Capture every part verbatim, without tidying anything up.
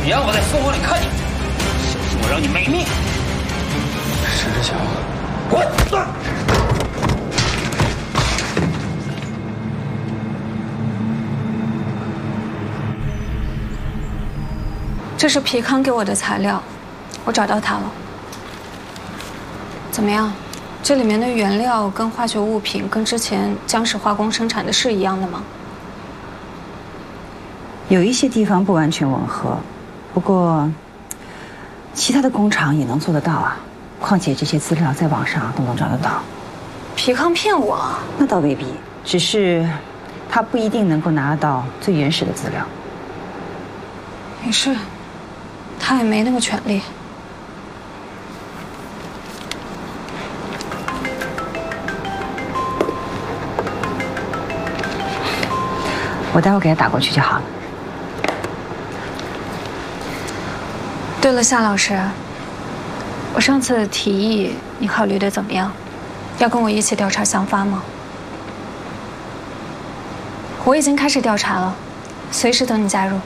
别让我在烽火里看见你，小心我让你没命！ 沈志强， 滚！ 这是皮康给我的材料，我找到他了。怎么样？这里面的原料跟化学物品跟之前江氏化工生产的是一样的吗？ 有一些地方不完全吻合，不过其他的工厂也能做得到啊。况且这些资料在网上都能找得到。 皮康骗我？ 那倒未必，只是他不一定能够拿到最原始的资料。 也是，他也没那个权利。 我待会给他打过去就好了。 对了，夏老师，我上次的提议你考虑的怎么样？要跟我一起调查详发吗？我已经开始调查了，随时等你加入。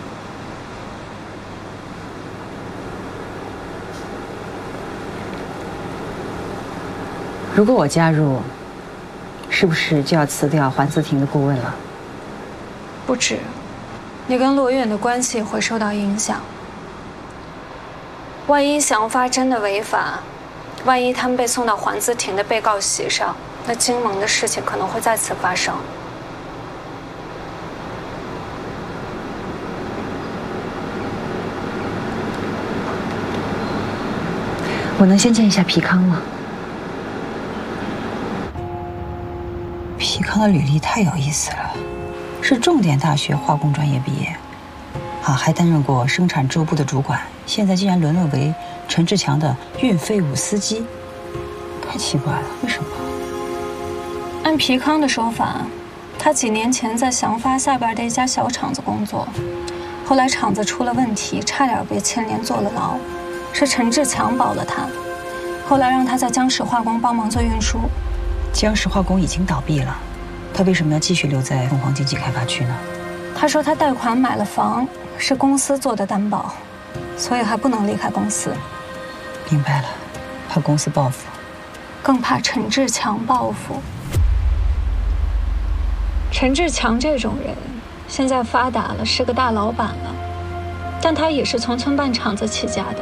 如果我加入，是不是就要辞掉环思婷的顾问了？ 不止，你跟罗远的关系会受到影响。万一详发真的违法，万一他们被送到环思婷的被告席上，那金盟的事情可能会再次发生。 我能先见一下皮康吗？皮康的履历太有意思了，是重点大学化工专业毕业，啊，还担任过生产周部的主管，现在竟然沦落为陈志强的运废物司机，太奇怪了，为什么？ 按皮康的说法，他几年前在详发下边的一家小厂子工作，后来厂子出了问题，差点被牵连坐了牢，是陈志强保了他，后来让他在江氏化工帮忙做运输。 江氏化工已经倒闭了，他为什么要继续留在凤凰经济开发区呢？ 他说他贷款买了房，是公司做的担保，所以还不能离开公司。 明白了，怕公司报复， 更怕陈志强报复。陈志强这种人现在发达了，是个大老板了，但他也是从村办厂子起家的，